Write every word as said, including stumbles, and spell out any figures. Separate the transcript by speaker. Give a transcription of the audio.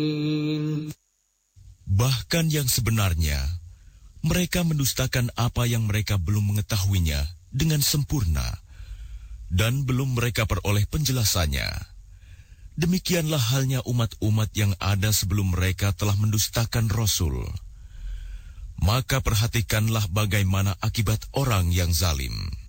Speaker 1: Bahkan yang sebenarnya, mereka mendustakan apa yang mereka belum mengetahuinya dengan sempurna, dan belum mereka peroleh penjelasannya. Demikianlah halnya umat-umat yang ada sebelum mereka telah mendustakan Rasul. Maka perhatikanlah bagaimana akibat orang yang zalim.